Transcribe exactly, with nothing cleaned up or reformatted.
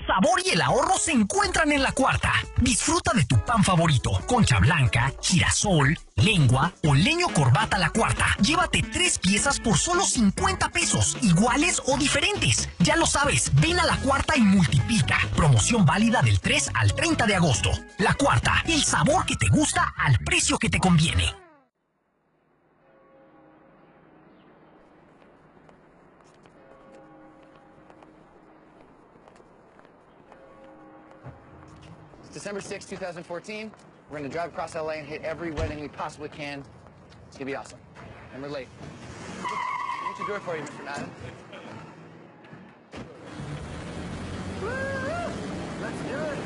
El sabor y el ahorro se encuentran en La Cuarta. Disfruta de tu pan favorito, concha blanca, girasol, lengua o leño corbata La Cuarta. Llévate tres piezas por solo cincuenta pesos, iguales o diferentes. Ya lo sabes, ven a La Cuarta y multiplica. Promoción válida del tres al treinta de agosto. La Cuarta, el sabor que te gusta al precio que te conviene. December sixth, two thousand fourteen. We're going to drive across L A and hit every wedding we possibly can. It's going to be awesome. And we're late. What's your door for you, Mister Madden? Woo! Let's do it.